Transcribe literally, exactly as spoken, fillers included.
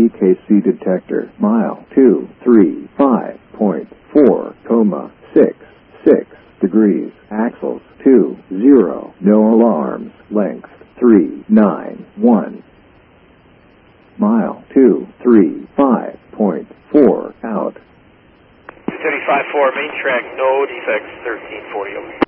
T K C detector. Mile two three five point four, comma six six degrees. Axles two zero. No alarms. Length three nine one. Mile two three five point four out. two thirty-five four, main track, no defects, thirteen forty over.